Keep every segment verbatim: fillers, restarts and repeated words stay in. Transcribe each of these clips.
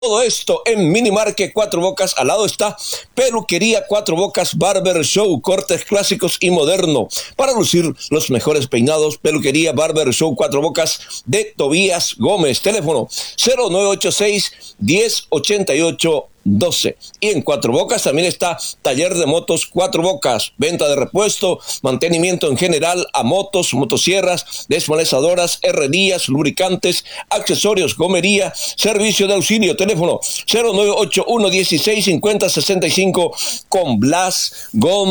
Todo esto en Minimarket Cuatro Bocas. Al lado está Peluquería Cuatro Bocas Barber Show, cortes clásicos y moderno para lucir los mejores peinados. Peluquería Barber Show Cuatro Bocas de Tobías Gómez. Teléfono cero nueve ocho seis, diez ochenta y ocho doce. Y en Cuatro Bocas también está Taller de Motos Cuatro Bocas, venta de repuesto, mantenimiento en general a motos, motosierras, desmalezadoras, herrerías, lubricantes, accesorios, gomería, servicio de auxilio. Teléfono cero nueve ocho uno, dieciséis, cincuenta, sesenta y cinco con Blas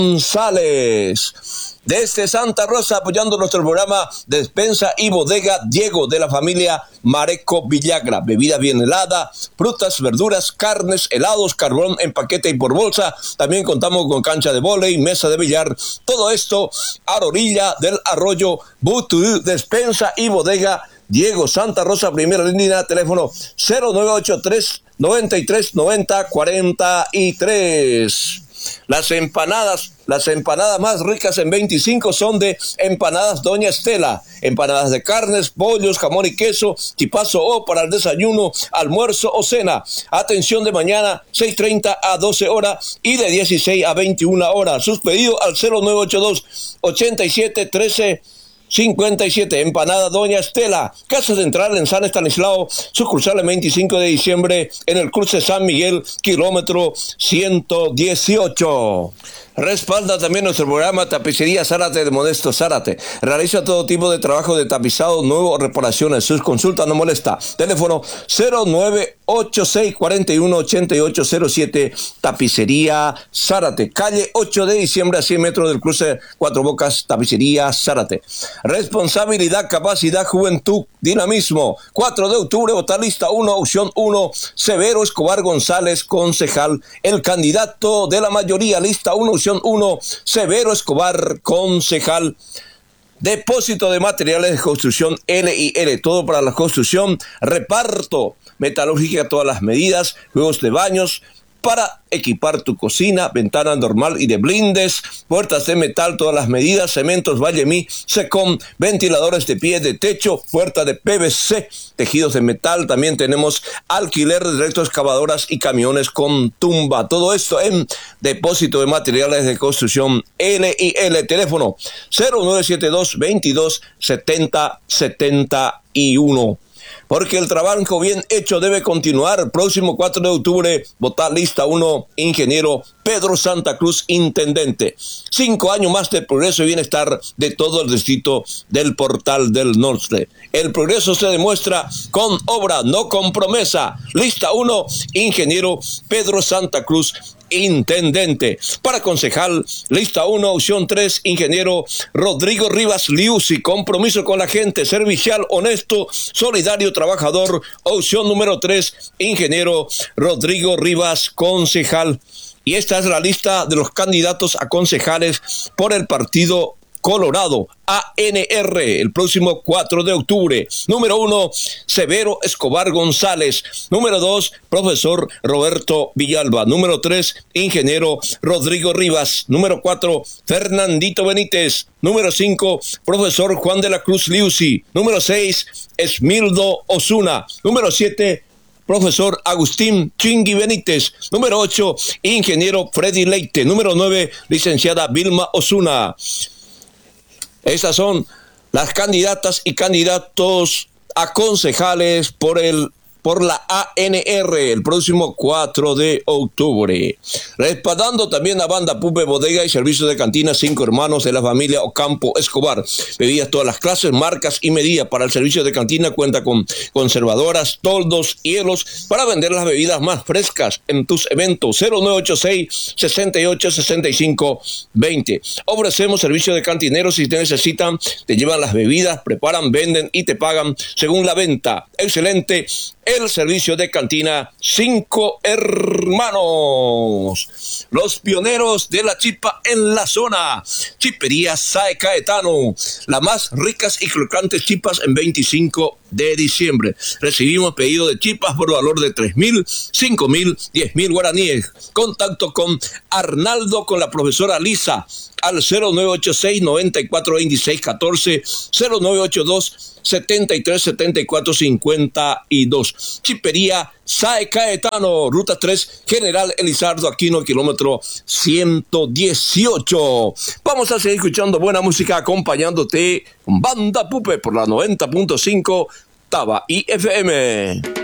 González. Desde Santa Rosa, apoyando nuestro programa, Despensa y Bodega Diego, de la familia Mareco Villagra. Bebida bien helada, frutas, verduras, carnes, helados, carbón en paquete y por bolsa. También contamos con cancha de vóley, mesa de billar. Todo esto a la orilla del arroyo Butú. Despensa y Bodega Diego, Santa Rosa, primera línea, teléfono cero nueve ocho tres, noventa y tres, noventa, cuarenta y tres. Las empanadas, las empanadas más ricas en veinticinco son de Empanadas Doña Estela. Empanadas de carnes, pollos, jamón y queso, chipazo o para el desayuno, almuerzo o cena. Atención de mañana, seis treinta a doce horas y de dieciséis a veintiuna horas. Sus pedidos al cero nueve ocho dos, ochenta y siete, trece cincuenta y siete. Empanada Doña Estela, Casa Central en San Estanislao, sucursal el veinticinco de diciembre en el cruce San Miguel, kilómetro ciento dieciocho. Respalda también nuestro programa Tapicería Zárate de Modesto Zárate. Realiza todo tipo de trabajo de tapizado, nuevo o reparaciones. Sus consultas no molesta. Teléfono cero nueve ocho seis, cuarenta y uno, ochenta y ocho cero siete. Tapicería Zárate. Calle ocho de diciembre a cien metros del cruce Cuatro Bocas. Tapicería Zárate. Responsabilidad, capacidad, juventud, dinamismo. cuatro de octubre, Botalista uno, opción uno. Severo Escobar González, concejal. El candidato de la mayoría, lista uno, opción uno, Severo Escobar, concejal. Depósito de materiales de construcción L y L, todo para la construcción. Reparto, metalúrgica, todas las medidas, juegos de baños para equipar tu cocina, ventana normal y de blindes, puertas de metal, todas las medidas, cementos Vallemí, Secom, ventiladores de pie, de techo, puerta de P V C, tejidos de metal. También tenemos alquiler de retroexcavadoras y camiones con tumba. Todo esto en Depósito de Materiales de Construcción L y L. Teléfono cero nueve siete dos, veintidós, setenta, setenta y uno. Porque el trabajo bien hecho debe continuar. Próximo cuatro de octubre, votar lista uno, ingeniero Pedro Santa Cruz, intendente. Cinco años más de progreso y bienestar de todo el distrito del Portal del Norte. El progreso se demuestra con obra, no con promesa. Lista uno, ingeniero Pedro Santa Cruz, intendente. Para concejal, lista uno, opción tres, ingeniero Rodrigo Rivas Liusi. Compromiso con la gente, servicial, honesto, solidario, trabajador. Opción número tres, ingeniero Rodrigo Rivas, concejal. Y esta es la lista de los candidatos a concejales por el Partido Colorado, A N R, el próximo cuatro de octubre. Número uno, Severo Escobar González. Número dos, profesor Roberto Villalba. Número tres, ingeniero Rodrigo Rivas. Número cuatro, Fernandito Benítez. Número cinco, profesor Juan de la Cruz Liusi. Número seis, Esmildo Osuna. Número siete, profesor Agustín Chingui Benítez. Número ocho, ingeniero Freddy Leite. Número nueve, licenciada Vilma Osuna. Estas son las candidatas y candidatos a concejales por el por la A N R el próximo cuatro de octubre. Respaldando también a Banda Pupe, bodega y servicios de cantina Cinco Hermanos de la familia Ocampo Escobar. Bebidas todas las clases, marcas y medidas. Para el servicio de cantina cuenta con conservadoras, toldos, hielos para vender las bebidas más frescas en tus eventos. Cero nueve ocho seis, sesenta y ocho, sesenta y cinco, veinte. Ofrecemos servicio de cantineros. Si te necesitan, te llevan las bebidas, preparan, venden y te pagan según la venta. Excelente el servicio de cantina Cinco Hermanos. Los pioneros de la chipa en la zona. Chipería Sae Caetano. Las más ricas y crocantes chipas en veinticinco de diciembre. Recibimos pedido de chipas por valor de tres mil, cinco mil, diez mil guaraníes. Contacto con Arnaldo, con la profesora Lisa, al cero nueve ocho seis, noventa y cuatro, veintiséis, catorce, cero nueve ocho dos, setenta y tres, setenta y cuatro, cincuenta y dos. Chipería Sae Caetano, Ruta tres, General Elizardo Aquino, kilómetro ciento dieciocho. Vamos a seguir escuchando buena música acompañándote con Banda Pupe por la noventa punto cinco Taba I F M.